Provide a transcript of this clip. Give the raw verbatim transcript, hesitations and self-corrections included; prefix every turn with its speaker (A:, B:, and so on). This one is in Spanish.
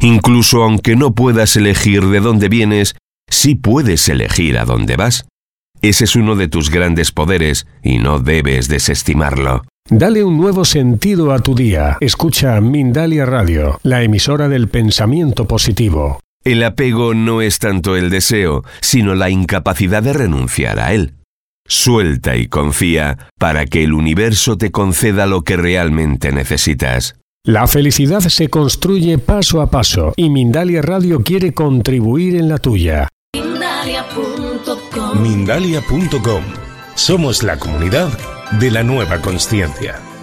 A: Incluso aunque no puedas elegir de dónde vienes, sí puedes elegir a dónde vas. Ese es uno de tus grandes poderes y no debes desestimarlo.
B: Dale un nuevo sentido a tu día. Escucha Mindalia Radio, la emisora del pensamiento positivo.
A: El apego no es tanto el deseo, sino la incapacidad de renunciar a él. Suelta y confía para que el universo te conceda lo que realmente necesitas.
B: La felicidad se construye paso a paso y Mindalia Radio quiere contribuir en la tuya.
C: Mindalia punto com.
D: Mindalia punto com. Somos la comunidad de la nueva consciencia.